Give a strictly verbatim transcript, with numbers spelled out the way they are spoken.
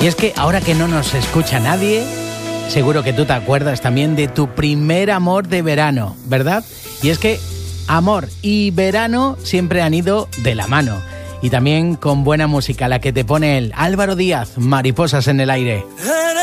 Y es que ahora que no nos escucha nadie, seguro que tú te acuerdas también de tu primer amor de verano, ¿verdad? Y es que amor y verano siempre han ido de la mano. Y también con buena música, la que te pone el Álvaro Díaz, Mariposas en el aire.